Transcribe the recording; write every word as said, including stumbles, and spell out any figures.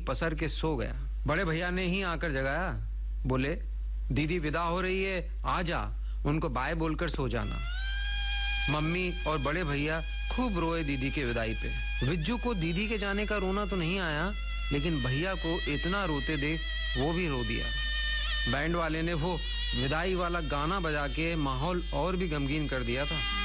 पसर के सो गया। बड़े भैया ने ही आकर जगाया। बोले, दीदी विदा हो रही है, आ जा, उनको बाय बोलकर सो जाना। मम्मी और बड़े भैया खूब रोए दीदी के विदाई पे। विज्जू को दीदी के जाने का रोना तो नहीं आया, लेकिन भैया को इतना रोते देख वो भी रो दिया। बैंड वाले ने वो विदाई वाला गाना बजा के माहौल और भी गमगीन कर दिया था।